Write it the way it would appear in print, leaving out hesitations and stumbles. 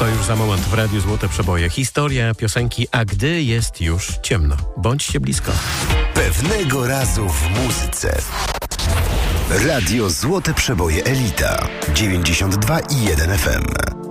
To już za moment w Radiu Złote Przeboje. Historia piosenki A gdy jest już ciemno. Bądźcie blisko. Pewnego razu w muzyce. Radio Złote Przeboje Elita 92,1 FM.